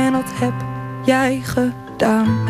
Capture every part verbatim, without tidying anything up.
En dat heb jij gedaan.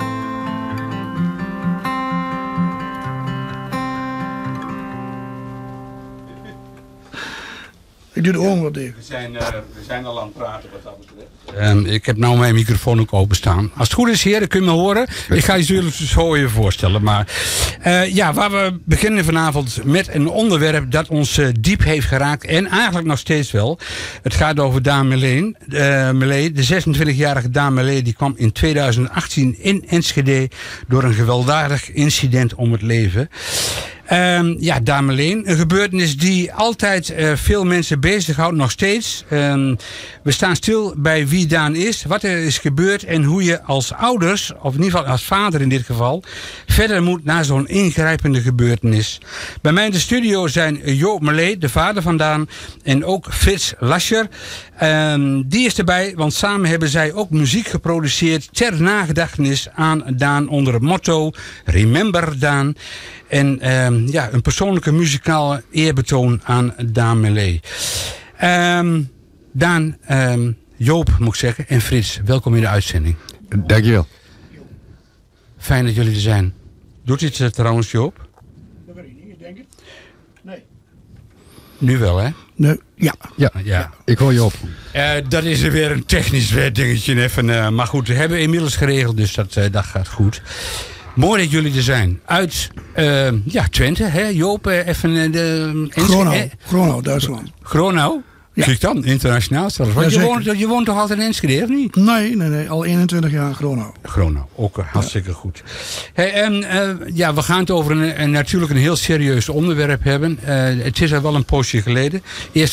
Ik doe de ogen wat dicht. We zijn, uh, we zijn al aan het praten wat dat betreft. Um, ik heb nou mijn microfoon ook openstaan. Als het goed is, heren, kun je me horen. Ik ga je jullie zo even voorstellen. Maar uh, ja, waar we beginnen vanavond met een onderwerp dat ons uh, diep heeft geraakt. En eigenlijk nog steeds wel. Het gaat over Daan Meleen. Uh, Melee, de zesentwintigjarige Daan Melee, die kwam in tweeduizend achttien in Enschede door een gewelddadig incident om het leven. Um, ja, Daan Meleen. Een gebeurtenis die altijd uh, veel mensen bezighoudt, nog steeds. Um, we staan stil bij wie Daan is, wat er is gebeurd en hoe je als ouders, of in ieder geval als vader in dit geval, verder moet na zo'n ingrijpende gebeurtenis. Bij mij in de studio zijn Joop Melee, de vader van Daan, en ook Frits Lascher. Um, die is erbij, want samen hebben zij ook muziek geproduceerd ter nagedachtenis aan Daan onder het motto Remember Daan. En um, ja, een persoonlijke muzikale eerbetoon aan Daan Melee. Um, Daan, um, Joop moet ik zeggen, en Frits, welkom in de uitzending. Dankjewel. Fijn dat jullie er zijn. Doet dit uh, trouwens, Joop? Dat weet ik niet, ik denk het. Nee. Nu wel, hè? Nee, ja. Ja, Ja. Ik hoor je op. Uh, dat is er weer een technisch dingetje. Even, uh, maar goed, we hebben inmiddels geregeld, dus dat, uh, dat gaat goed. Mooi dat jullie er zijn. Uit uh, ja, Twente, hè? Joop, uh, even uh, de... Gronau, eh, Gronau, Duitsland. Gronau? Ja. Kijk dan, internationaal zelfs. Want Ja, je, woont, je woont toch altijd in Enschede, of niet? Nee, nee, nee, al eenentwintig jaar Gronau. Gronau, ook uh, hartstikke ja. goed. Hey, en, uh, ja, we gaan het over een, een, natuurlijk een heel serieus onderwerp hebben. Uh, het is al wel een poosje geleden. Eerst